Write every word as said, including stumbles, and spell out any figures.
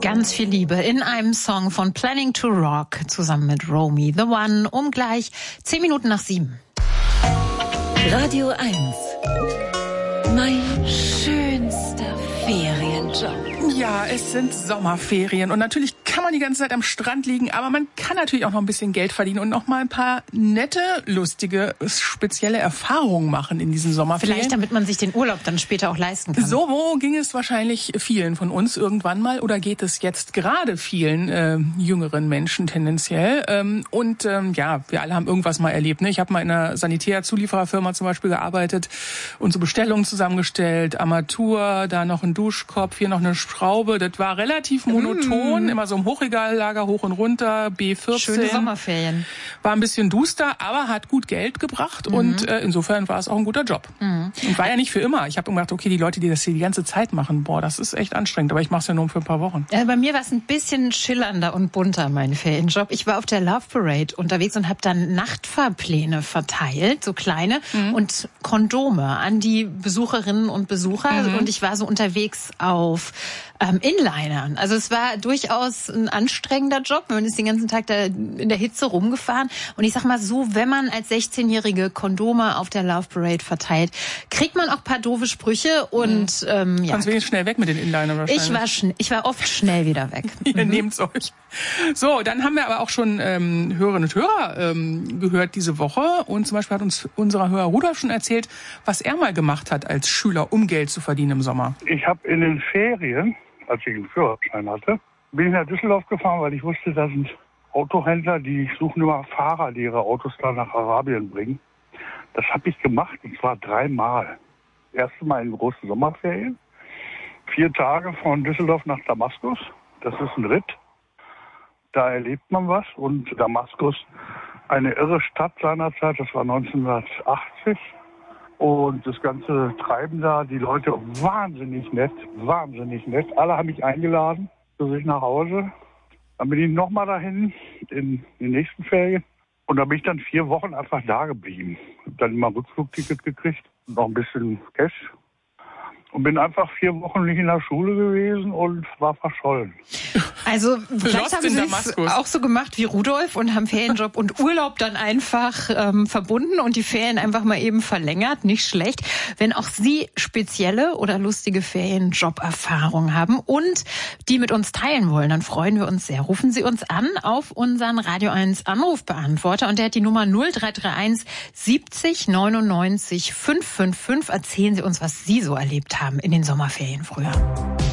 Ganz viel Liebe in einem Song von Planning to Rock zusammen mit Romy the One um gleich zehn Minuten nach sieben. Radio eins. Mein schönster Ferienjob. Ja, es sind Sommerferien und natürlich kann man die ganze Zeit am Strand liegen, aber man kann natürlich auch noch ein bisschen Geld verdienen und noch mal ein paar nette, lustige, spezielle Erfahrungen machen in diesen Sommerferien. Vielleicht, damit man sich den Urlaub dann später auch leisten kann. So wo ging es wahrscheinlich vielen von uns irgendwann mal oder geht es jetzt gerade vielen äh, jüngeren Menschen tendenziell. Ähm, und ähm, ja, wir alle haben irgendwas mal erlebt. Ne? Ich habe mal in einer Sanitär-Zuliefererfirma zum Beispiel gearbeitet und so Bestellungen zusammengestellt, Armatur, da noch ein Duschkopf, hier noch eine Schraube. Das war relativ monoton, mm. immer so im Hochregallager hoch und runter, B vierzehn. Schöne Sommerferien. War ein bisschen duster, aber hat gut Geld gebracht mhm. und äh, insofern war es auch ein guter Job. Mhm. Und war ja nicht für immer. Ich habe gedacht, okay, die Leute, die das hier die ganze Zeit machen, boah, das ist echt anstrengend, aber ich mache es ja nur für ein paar Wochen. Äh, bei mir war es ein bisschen schillernder und bunter, mein Ferienjob. Ich war auf der Love Parade unterwegs und habe dann Nachtfahrpläne verteilt, so kleine, mhm. und Kondome an die Besucherinnen und Besucher. Mhm. Und ich war so unterwegs auf ähm, Inlinern. Also es war durchaus ein anstrengender Job. Man ist den ganzen Tag da in der Hitze rumgefahren. Und ich sag mal so, wenn man als sechzehnjährige Kondome auf der Love Parade verteilt, kriegt man auch ein paar doofe Sprüche und mhm. ähm, ja. Kannst wenigstens schnell weg mit den Inlinern wahrscheinlich. Ich war, schn- ich war oft schnell wieder weg. Ihr mhm. nehmt's euch. So, dann haben wir aber auch schon ähm, Hörerinnen und Hörer ähm, gehört diese Woche. Und zum Beispiel hat uns unser Hörer Rudolf schon erzählt, was er mal gemacht hat als Schüler, um Geld zu verdienen im Sommer. Ich habe in den Ferien, als ich einen Führerschein hatte, bin ich nach Düsseldorf gefahren, weil ich wusste, da sind Autohändler, die suchen immer Fahrer, die ihre Autos da nach Arabien bringen. Das habe ich gemacht, und zwar dreimal. Das erste Mal in großen Sommerferien. Vier Tage von Düsseldorf nach Damaskus. Das ist ein Ritt. Da erlebt man was. Und Damaskus, eine irre Stadt seinerzeit, das war neunzehnhundertachtzig. Und das ganze Treiben da, die Leute wahnsinnig nett, wahnsinnig nett. Alle haben mich eingeladen zu sich nach Hause. Dann bin ich nochmal dahin in die nächsten Ferien. Und da bin ich dann vier Wochen einfach da geblieben. Hab dann immer ein Rückflugticket gekriegt, noch ein bisschen Cash. Und bin einfach vier Wochen nicht in der Schule gewesen und war verschollen. Also vielleicht haben Sie es auch so gemacht wie Rudolf und haben Ferienjob und Urlaub dann einfach ähm, verbunden und die Ferien einfach mal eben verlängert. Nicht schlecht. Wenn auch Sie spezielle oder lustige Ferienjob-Erfahrungen haben und die mit uns teilen wollen, dann freuen wir uns sehr. Rufen Sie uns an auf unseren Radio eins Anrufbeantworter und der hat die Nummer null drei drei eins siebzig neunundneunzig fünfhundertfünfundfünfzig. Erzählen Sie uns, was Sie so erlebt haben in den Sommerferien früher.